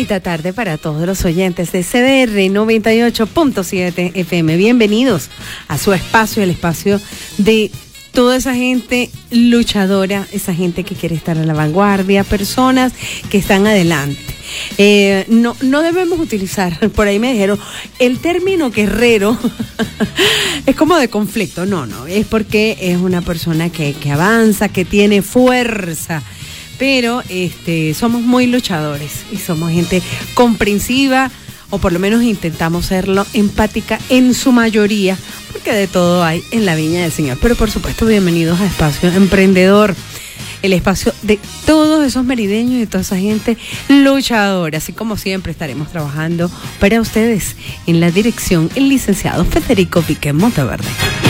bonita tarde para todos los oyentes de CDR 98.7 FM. Bienvenidos a su espacio, el espacio de toda esa gente luchadora, esa gente que quiere estar a la vanguardia, personas que están adelante. No debemos utilizar, por ahí me dijeron, el término guerrero es como de conflicto. No, es porque es una persona que avanza, que tiene fuerza. Pero somos muy luchadores y somos gente comprensiva, o por lo menos intentamos serlo, empática en su mayoría, porque de todo hay en la viña del Señor. Pero por supuesto, bienvenidos a Espacio Emprendedor, el espacio de todos esos merideños y de toda esa gente luchadora. Así como siempre estaremos trabajando para ustedes en la dirección el licenciado Federico Piqué Monteverde.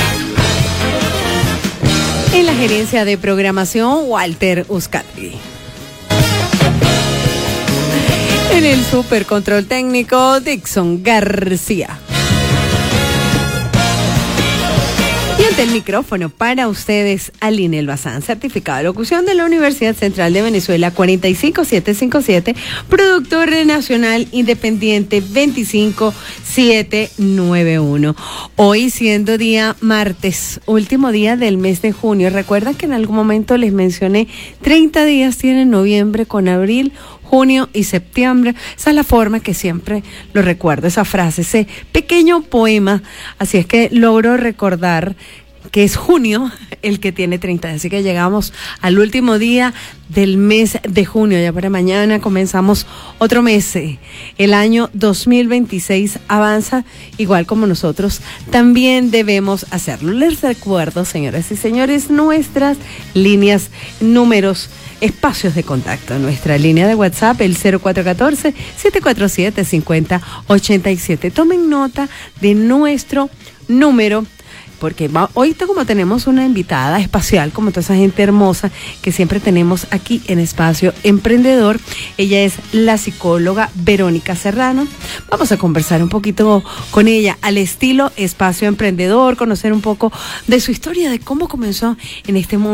En la gerencia de programación, Walter Uzcategui. En el supercontrol técnico, Dixon García. Y ante el micrófono para ustedes, Aline Elbazán, certificado de locución de la Universidad Central de Venezuela 45757, productor nacional independiente 25791. Hoy, siendo día martes, último día del mes de junio, recuerdan que en algún momento les mencioné 30 días tiene noviembre con abril, junio y septiembre. Esa es la forma que siempre lo recuerdo, esa frase, ese pequeño poema. Así es que logro recordar que es junio el que tiene 30. Así que llegamos al último día del mes de junio. Ya para mañana comenzamos otro mes. El año 2026 avanza igual como nosotros también debemos hacerlo. Les recuerdo, señoras y señores, nuestras líneas, números, espacios de contacto. Nuestra línea de WhatsApp, el 0414-747-5087. Tomen nota de nuestro número, porque hoy como tenemos una invitada especial, como toda esa gente hermosa que siempre tenemos aquí en Espacio Emprendedor. Ella es la psicóloga Verónica Serrano. Vamos a conversar un poquito con ella al estilo Espacio Emprendedor, conocer un poco de su historia, de cómo comenzó en este mundo